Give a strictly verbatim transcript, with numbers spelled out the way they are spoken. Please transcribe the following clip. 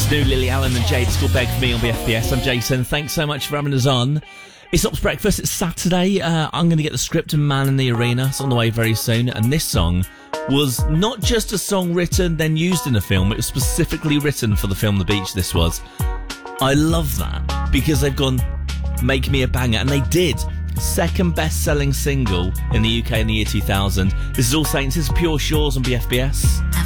New Lily Allen and Jade Skulbeg for me on B F B S. I'm Jason. Thanks so much for having us on. It's Ops Breakfast. It's Saturday. Uh, I'm going to get the script of Man in the Arena. It's on the way very soon. And this song was not just a song written then used in a film. It was specifically written for the film The Beach. This was. I love that because they've gone, make me a banger. And they did. Second best-selling single in the U K in the year two thousand. This is All Saints. This is Pure Shores on B F B S.